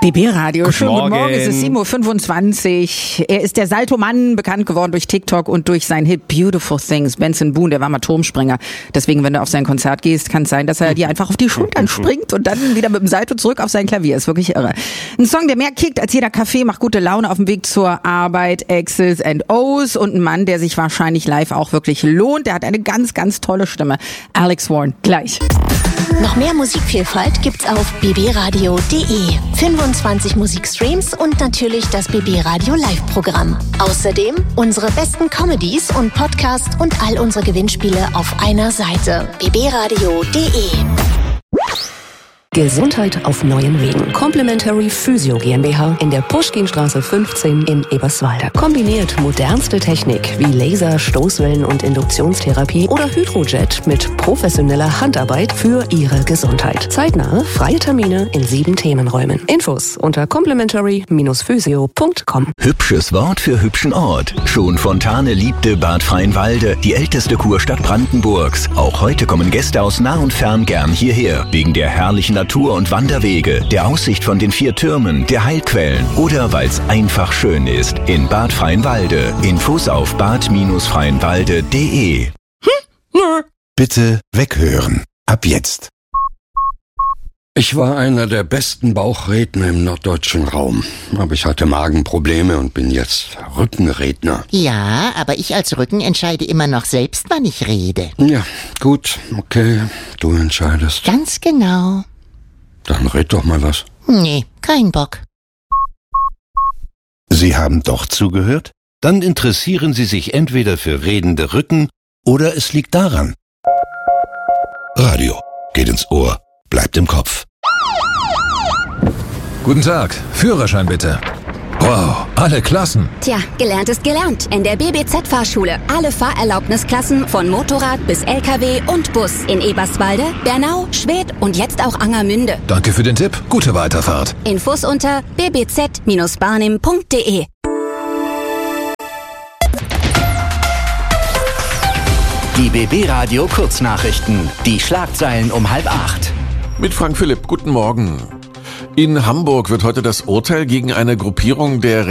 BB-Radio, schönen guten Morgen, es ist 7.25 Uhr. Er ist der Salto-Mann, bekannt geworden durch TikTok und durch seinen Hit Beautiful Things. Benson Boone, der war mal Turmspringer. Deswegen, wenn du auf sein Konzert gehst, kann es sein, dass er dir einfach auf die Schultern springt und dann wieder mit dem Salto zurück auf sein Klavier. Ist wirklich irre. Ein Song, der mehr kickt als jeder Kaffee, macht gute Laune auf dem Weg zur Arbeit. X's and O's und ein Mann, der sich wahrscheinlich live auch wirklich lohnt. Der hat eine ganz, ganz tolle Stimme. Alex Warren, gleich. Noch mehr Musikvielfalt gibt's auf bbradio.de. 25 Musikstreams und natürlich das BB Radio Live-Programm. Außerdem unsere besten Comedies und Podcasts und all unsere Gewinnspiele auf einer Seite. bbradio.de. Gesundheit auf neuen Wegen. Complementary Physio GmbH in der Puschkinstraße 15 in Eberswalde. Kombiniert modernste Technik wie Laser, Stoßwellen und Induktionstherapie oder Hydrojet mit professioneller Handarbeit für Ihre Gesundheit. Zeitnahe, freie Termine in 7 Themenräumen. Infos unter complementary-physio.com. Hübsches Wort für hübschen Ort. Schon Fontane liebte Bad Freienwalde, die älteste Kurstadt Brandenburgs. Auch heute kommen Gäste aus nah und fern gern hierher. Wegen der herrlichen Natur- und Wanderwege, der Aussicht von den 4 Türmen, der Heilquellen oder weil es einfach schön ist. In Bad Freienwalde. Infos auf bad-freienwalde.de. Bitte weghören. Ab jetzt. Ich war einer der besten Bauchredner im norddeutschen Raum. Aber ich hatte Magenprobleme und bin jetzt Rückenredner. Ja, aber ich als Rücken entscheide immer noch selbst, wann ich rede. Ja, gut, okay, du entscheidest. Ganz genau. Dann red doch mal was. Nee, kein Bock. Sie haben doch zugehört? Dann interessieren Sie sich entweder für redende Rücken oder es liegt daran. Radio geht ins Ohr, bleibt im Kopf. Guten Tag, Führerschein bitte. Wow, alle Klassen. Tja, gelernt ist gelernt. In der BBZ-Fahrschule. Alle Fahrerlaubnisklassen von Motorrad bis LKW und Bus. In Eberswalde, Bernau, Schwedt und jetzt auch Angermünde. Danke für den Tipp. Gute Weiterfahrt. Infos unter bbz-barnim.de. Die BB-Radio Kurznachrichten. Die Schlagzeilen um 7:30. Mit Frank Philipp, guten Morgen. In Hamburg wird heute das Urteil gegen eine Gruppierung der